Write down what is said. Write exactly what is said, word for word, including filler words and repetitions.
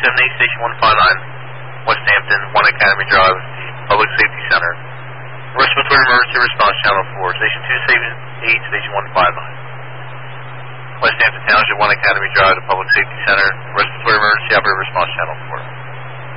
seven eight, Station one five nine, West Hampton, one Academy Drive, Public Safety Center. Respiratory Emergency Response Channel four, Station two eight, Station one five nine. West Hampton Township, one Academy Drive, the Public Safety Center. Respiratory Emergency Operator Response Channel four.